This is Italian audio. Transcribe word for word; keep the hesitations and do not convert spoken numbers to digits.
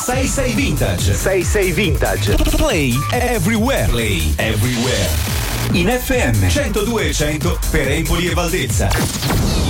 sei sei Vintage. sei sei Vintage. Play everywhere. Play everywhere. In F M centodue e cento per Empoli e Valdezza.